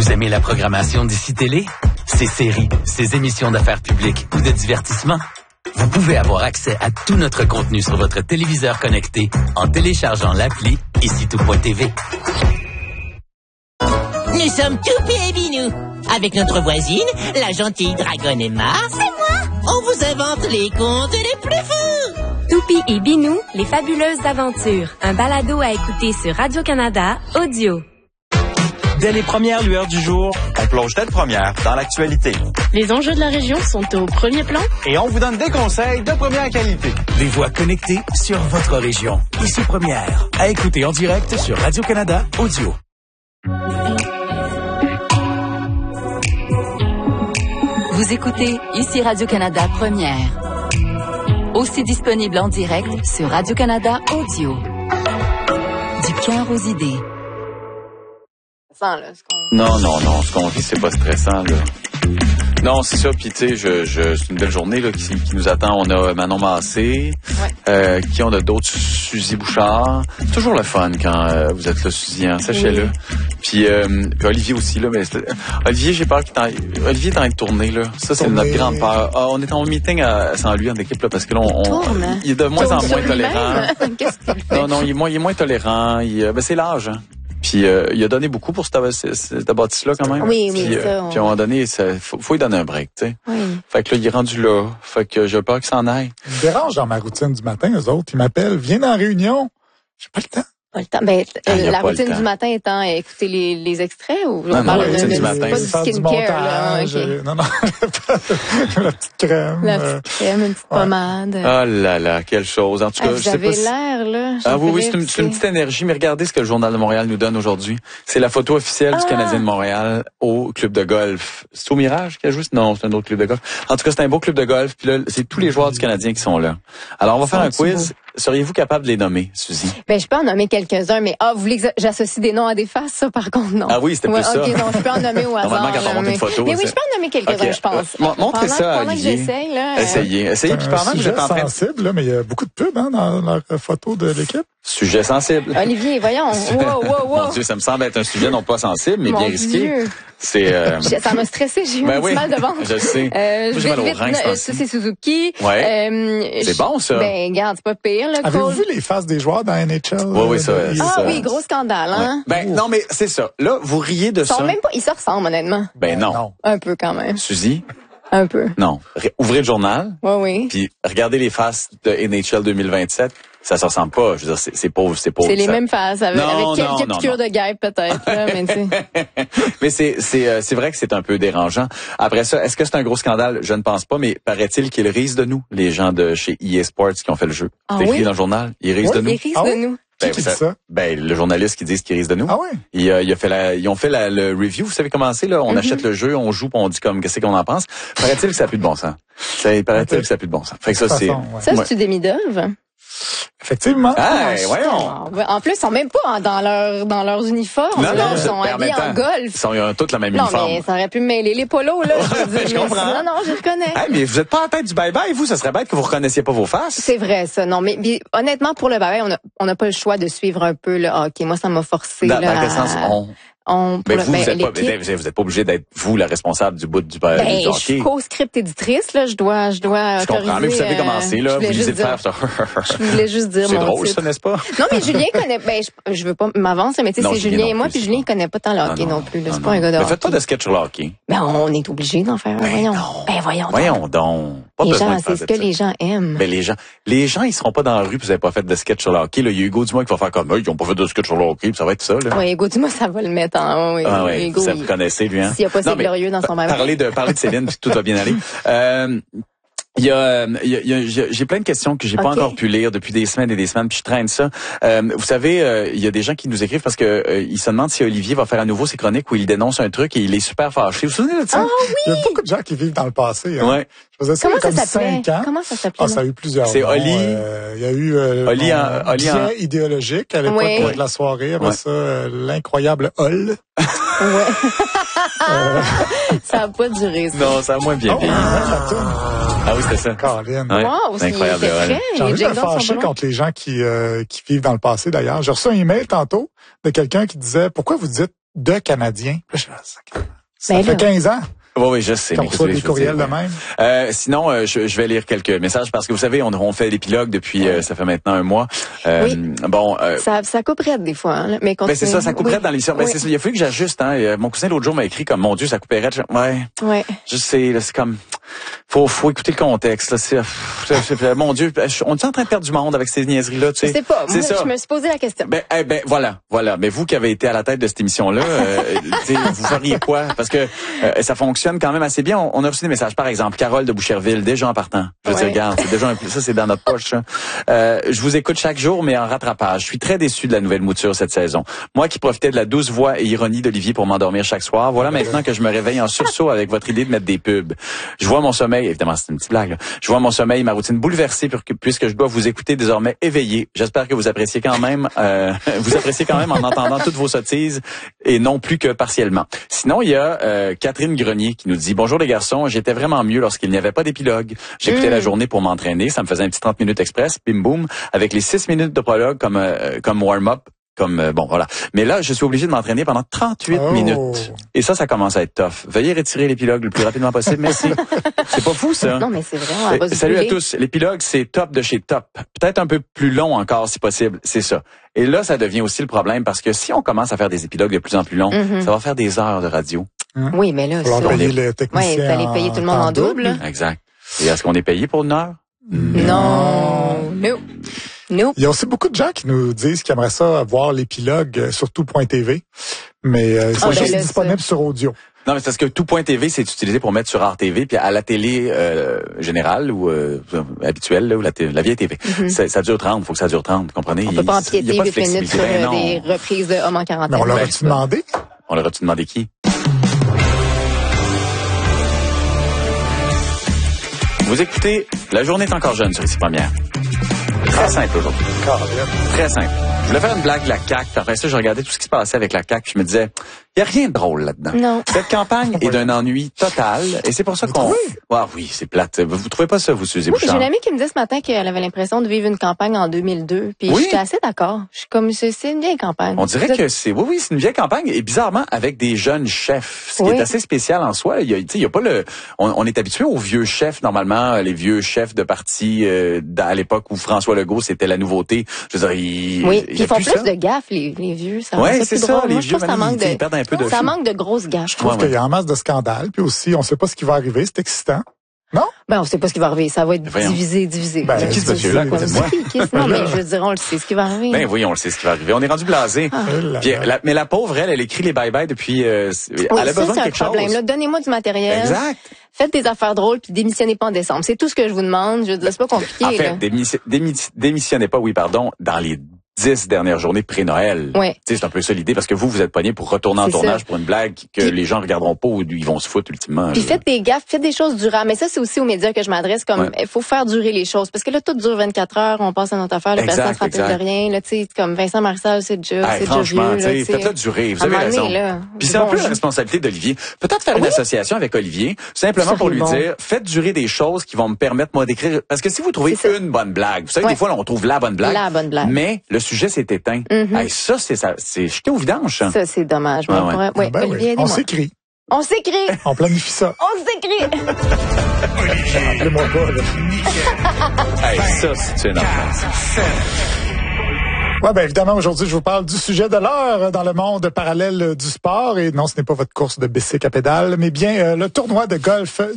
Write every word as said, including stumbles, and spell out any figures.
Vous aimez la programmation d'ici Télé? Ses séries, ses émissions d'affaires publiques ou de divertissement? Vous pouvez avoir accès à tout notre contenu sur votre téléviseur connecté en téléchargeant l'appli ici tout point t v. Nous sommes Toupie et Binou. Avec notre voisine, la gentille dragonne Emma. C'est moi! On vous invente les contes les plus fous. Toupie et Binou, les fabuleuses aventures. Un balado à écouter sur Radio-Canada Audio. Dès les premières lueurs du jour, on plonge tête première dans l'actualité. Les enjeux de la région sont au premier plan. Et on vous donne des conseils de première qualité. Les voix connectées sur votre région. Ici Première. À écouter en direct sur Radio-Canada Audio. Vous écoutez Ici Radio-Canada Première. Aussi disponible en direct sur Radio-Canada Audio. Du cœur aux idées. Là, ce qu'on... Non, non, non. Ce qu'on vit, c'est pas stressant, là. Non, c'est ça. Puis, tu sais, je, je, c'est une belle journée là, qui, qui nous attend. On a Manon Massé, ouais. euh, qui on a d'autres, Suzy Bouchard. C'est toujours le fun quand euh, vous êtes là, Suzy, hein, sachez-le. Oui. Puis, euh, puis Olivier aussi, là. Mais Olivier, j'ai peur qu'il t'en... Olivier est en train de tourner, là. Ça, c'est notre grande peur. Ah, on est en meeting à, sans lui en équipe, là, parce que là, on, on il est de moins en moins tolérant. Qu'est-ce qu'il fait? Non, non, il est moins, il est moins tolérant. Il, ben, c'est l'âge, hein. Puis euh, il a donné beaucoup pour cette, cette, cette bâtisse-là quand même. Oui, oui. Puis, ça, euh, on... puis à un moment donné, il faut, faut lui donner un break, tu sais. Oui. Fait que là, il est rendu là. Fait que j'ai peur qu'il s'en aille. Ils me dérangent dans ma routine du matin, eux autres. Ils m'appellent, viens en réunion. J'ai pas le temps. Pas le temps. Ben, ah, la routine du matin étant écouter les, les extraits ou non, non, la routine de, du matin, pas du skincare, là. Okay. Non, non, la petite crème. La petite crème, une petite ouais. pommade. Oh là là, quelle chose. En tout cas, ah, je sais pas. Vous avez l'air, là. Ah oui, oui, c'est une, c'est une petite énergie, mais regardez ce que le Journal de Montréal nous donne aujourd'hui. C'est la photo officielle ah. du Canadien de Montréal au club de golf. C'est au Mirage qui a joué? Non, c'est un autre club de golf. En tout cas, c'est un beau club de golf, puis là, c'est tous les joueurs du Canadien qui sont là. Alors, on va faire un quiz. Beau. Seriez-vous capable de les nommer, Suzy? Ben, je peux en nommer quelques-uns, mais ah, vous voulez que j'associe des noms à des faces, ça, par contre, non. Ah oui, c'était ouais, plus okay, ça. non, je peux en nommer au hasard. Normalement, quand on monte mais... une photo. Mais oui, je peux en nommer quelques-uns, okay. je pense. Euh, montrez ça à Pendant que j'essaye, là. Essayez, essayez. Puis pendant que vous êtes en train de... sensible, là, mais il y a beaucoup de pubs, hein, dans leur photo de l'équipe. Sujet sensible. Olivier, voyons. Wow, wow, wow. Mon Dieu, ça me semble être un sujet non pas sensible, mais Mon bien risqué. Dieu. C'est, euh... Ça m'a stressé, j'ai eu ben un oui, petit mal de ventre. Je sais. Euh, Moi, j'ai mal au rein, euh, ça, c'est Suzuki. Ouais. Euh, c'est bon, ça. Ben, regarde, c'est pas pire, là. Avez-vous vu les faces des joueurs dans N H L? Oui, oui, ça. Euh, ah ça. oui, gros scandale, hein. Ouais. Ben, non, mais c'est ça. Là, vous riez de ils sont ça. Même pas, ils se ressemblent, honnêtement. Ben, non. non. Un peu, quand même. Suzy? Un peu. Non. Ouvrez le journal. Oui, oui. Puis, regardez les faces de N H L deux mille vingt-sept. Ça se ressemble pas. Je veux dire, c'est, c'est pauvre, c'est pauvre. C'est les ça... mêmes faces, avec, non, avec quelques non, piqûres non. de guêpe, peut-être, là, mais tu sais. Mais c'est, c'est, euh, c'est vrai que c'est un peu dérangeant. Après ça, est-ce que c'est un gros scandale? Je ne pense pas, mais paraît-il qu'ils risent de nous, les gens de chez E A Sports qui ont fait le jeu. Ah c'est écrit oui? dans le journal. Ils risent oui, de nous. Ils risent ah de oui? nous. Ben, Qui ça, dit ça? Ben, le journaliste qui dit qu'ils risent de nous. Ah oui? Il, euh, il a fait la, ils ont fait la, le review. Vous savez comment c'est, là? On mm-hmm. achète le jeu, on joue, puis on dit comme, qu'est-ce qu'on en pense. Paraît-il que ça n'a plus de bon sens. Ça, paraît-il que ça n'a plus de bon sens. Fait que ça, c'est. Ouais. Ça, c'est-tu des midolves? Effectivement. Ah, voyons. En plus, ils sont même pas dans leur dans leurs uniformes. Non, là, non, ils sont habillés en, en golf. Ils sont ils ont tous la même non, uniforme. Non, mais ça aurait pu me mêler les polos, là. Je, veux dire, je comprends. Non, non, je reconnais. Hey, mais vous êtes pas en tête du bye-bye, vous. Ça serait bête que vous reconnaissiez pas vos faces. C'est vrai, ça. Non, mais, mais honnêtement, pour le bye-bye, on a on n'a pas le choix de suivre un peu le hockey. Moi, ça m'a forcé. Dans, là, dans quel sens on... On, ben le, vous, ben, vous êtes pas, ben, vous êtes pas obligé d'être vous la responsable du bout du, ben, ben, du hockey. Je suis co-script éditrice, là. Je dois, je dois. Je comprends, mais vous savez comment c'est, là. Vous lisez le faire. Je voulais juste dire. C'est mon drôle, titre. ça, n'est-ce pas? Non, mais Julien connaît, ben, je, je veux pas m'avancer, mais tu sais, c'est Julien et moi, puis Julien, il connaît pas tant le hockey non, non plus, là. C'est pas un gars de hockey. Mais faites pas de sketch sur le hockey. Ben, on est obligé d'en faire un, ben voyons. Non. Ben, voyons. Voyons donc. Pas les besoin gens, de faire c'est ce que les gens aiment. Ben, les gens, les gens, ils seront pas dans la rue puis vous avez pas fait de sketch sur le hockey, là. Il y a Hugo Dumas qui va faire comme eux, ils ont pas fait de sketch sur le hockey puis ça va être ça, là. Oui, Hugo Dumas, ça va le mettre en, oui. Ah, ouais. Hugo, ça vous connaissez, lui, hein? S'il y a pas si glorieux dans son même. Parler de, parler de Céline puis tout va bien aller. Euh, Il y a, il y a, il y a j'ai plein de questions que j'ai okay. pas encore pu lire depuis des semaines et des semaines, puis je traîne ça. Euh, vous savez, euh, il y a des gens qui nous écrivent parce que euh, ils se demandent si Olivier va faire à nouveau ses chroniques où il dénonce un truc et il est super fâché. Vous vous souvenez de ça? Ah oui! Il y a beaucoup de gens qui vivent dans le passé. Hein. Ouais. Je faisais ça Comment il y a comme ça s'appelait? cinq ans. Comment ça s'appelait? Ah, ça a eu plusieurs. C'est Oli. Euh, il y a eu euh, Oli, bon, en, Oli bien en... idéologique à l'époque oui. de la soirée. Après ouais. ça, euh, l'incroyable Hall. Ouais. euh... Ça a pas duré, ça. Non, ça a moins bien oh, payé. Ouais, ah oui, c'était ça. Caroline. Ouais. Wow, c'est incroyable. J'ai envie de me fâcher contre les gens qui, euh, qui vivent dans le passé, d'ailleurs. J'ai reçu un email tantôt de quelqu'un qui disait, pourquoi vous dites de Canadiens. Ça, ça ben fait là. quinze ans. Oui, oui, je sais. Qu'on reçoit des courriels de même. Euh, sinon, euh, je, je vais lire quelques messages parce que vous savez, on, on fait l'épilogue depuis, euh, ça fait maintenant un mois. Euh, oui. Bon, euh, ça, ça couperait des fois, hein, mais ben c'est ça, ça couperait oui. dans l'émission. Ben oui. c'est ça, il a fallu que j'ajuste. Hein. Mon cousin l'autre jour m'a écrit comme mon Dieu, ça couperait. Ouais. Ouais. Je sais, là, c'est comme. Faut, faut écouter le contexte. Là. C'est, c'est, c'est, mon Dieu, on est en train de perdre du monde avec ces niaiseries-là. Tu sais. Je sais pas. C'est moi, ça. Je me suis posé la question. Ben, eh ben, voilà, voilà. Mais vous qui avez été à la tête de cette émission-là, euh, vous feriez quoi? Parce que euh, ça fonctionne quand même assez bien. On, on a reçu des messages. Par exemple, Carole de Boucherville, déjà en partant. Je veux ouais. dire, regarde, c'est déjà un, ça, c'est dans notre poche. Euh, je vous écoute chaque jour, mais en rattrapage. Je suis très déçu de la nouvelle mouture cette saison. Moi qui profitais de la douce voix et ironie d'Olivier pour m'endormir chaque soir, voilà maintenant que je me réveille en sursaut avec votre idée de mettre des pubs. Je vois mon sommeil, évidemment, c'est une petite blague, là. Je vois mon sommeil, ma routine bouleversée puisque je dois vous écouter désormais éveillé. J'espère que vous appréciez quand même, euh, vous appréciez quand même en entendant toutes vos sottises et non plus que partiellement. Sinon, il y a euh, Catherine Grenier qui nous dit « Bonjour les garçons, j'étais vraiment mieux lorsqu'il n'y avait pas d'épilogue. J'écoutais mmh. la journée pour m'entraîner, ça me faisait un petit trente minutes express, bim boum, avec les six minutes de prologue comme euh, comme warm-up. » Comme euh, bon voilà. Mais là, je suis obligé de m'entraîner pendant trente-huit oh. minutes. Et ça, ça commence à être tough. Veuillez retirer l'épilogue le plus rapidement possible. Merci. C'est pas fou, ça. Non, mais c'est vrai. On va Et, salut à tous. L'épilogue, c'est top de chez top. Peut-être un peu plus long encore, si possible. C'est ça. Et là, ça devient aussi le problème parce que si on commence à faire des épilogues de plus en plus longs, mm-hmm. ça va faire des heures de radio. Mm. Oui, mais là, ça. Payer les techniciens. Oui, il fallait payer tout le monde en double. double. Exact. Et est-ce qu'on est payé pour une heure? Non. Non. Nope. Il y a aussi beaucoup de gens qui nous disent qu'ils aimeraient ça voir l'épilogue sur tout point T V, mais euh, c'est oh, juste ben disponible ça. Sur audio. Non, mais c'est parce que tout point T V, c'est utilisé pour mettre sur R T V, puis à la télé euh, générale ou euh, habituelle, là, ou la, la vieille T V. Mm-hmm. Ça, ça dure trente, il faut que ça dure trente, vous comprenez? On peut pas empiéter huit minutes sur ben des reprises de Homme en quarantaine. Mais on leur a-tu demandé? On leur a-tu demandé qui? Vous écoutez La journée est encore jeune sur Ici Première. Très simple aujourd'hui. Très simple. Je voulais faire une blague de la C A Q, puis après ça, je regardais tout ce qui se passait avec la C A Q, puis je me disais, il n'y a rien de drôle là-dedans. Non. Cette campagne est d'un ennui total, et c'est pour ça qu'on... Oui, ah, oui, c'est plate. Vous trouvez pas ça, vous, Suzy Bouchard? J'ai une amie qui me disait ce matin qu'elle avait l'impression de vivre une campagne en deux mille deux, puis oui? J'étais assez d'accord. Je suis comme, c'est une vieille campagne. On dirait que c'est... Oui, oui, c'est une vieille campagne, et bizarrement, avec des jeunes chefs, ce qui oui. est assez spécial en soi. Il y a, il y a pas le... On, on est habitué aux vieux chefs, normalement, les vieux chefs de parti euh, à l'époque où François Legault, c'était la nouveauté. Je veux dire, il... Oui, il ils font plus, plus ça. de gaffes, les, les vieux. Ça ouais, c'est ça, drôle. les Moi, vieux, je trouve ça manque de... ils perdent un peu de... Ça manque de grosses gaffes. Je trouve ouais, qu'il ouais. y a en masse de scandales, puis aussi, on sait pas ce qui va arriver, c'est excitant. Non? Ben, on sait pas ce qui va arriver. Ça va être Voyons. divisé, divisé. Ben, c'est qui ce monsieur-là à côté de moi? Non, mais je veux dire, on le sait ce qui va arriver. Ben oui, on le sait ce qui va arriver. On est rendu blasé. Ah. Puis, la, mais la pauvre, elle, elle écrit les bye-bye depuis... Euh, oui, elle a ça, besoin c'est de quelque un problème. chose. Là, donnez-moi du matériel. Exact. Faites des affaires drôles, puis démissionnez pas en décembre. C'est tout ce que je vous demande. Je veux dire, c'est pas compliqué. En fait, là. Démissi- démis- démissionnez pas, oui, pardon, dans les dix dernières journées pré-Noël. Ouais. C'est un peu ça l'idée, parce que vous, vous êtes pognés pour retourner en c'est tournage ça. pour une blague que puis, les gens regarderont pas ou ils vont se foutre ultimement. Puis là. faites des gaffes, faites des choses durables. Mais ça, c'est aussi aux médias que je m'adresse, comme, il ouais. faut faire durer les choses. Parce que là, tout dure vingt-quatre heures, on passe à notre affaire, le personne ne se rappelle de rien. Là, tu sais, comme Vincent Marissal, c'est déjà, hey, c'est déjà vieux. Là, faites-le durer, vous avez raison. Là, puis c'est bon, un peu je... la responsabilité d'Olivier. Peut-être faire oui? une association avec Olivier, simplement Sérieux pour lui bon. dire, faites durer des choses qui vont me permettre, moi, d'écrire. Parce que si vous trouvez une bonne blague, vous savez, ouais. des fois, là, on trouve la bonne blague. La bonne blague. Mais le sujet s'est éteint. Mm-hmm. Hey, ça, c'est ça, c'est jeté au vidange. Ça, ça c'est dommage. Ah, ouais. Pourrait... ouais, ben Olivier, oui. On s'écrit. On s'écrit. On planifie ça. On s'écrit. Appelez-moi pas, là. Hey, ça, c'est une affaire. Ouais, ben évidemment, aujourd'hui, je vous parle du sujet de l'heure dans le monde parallèle du sport. Et non, ce n'est pas votre course de bicycle à pédale, mais bien euh, le tournoi de golf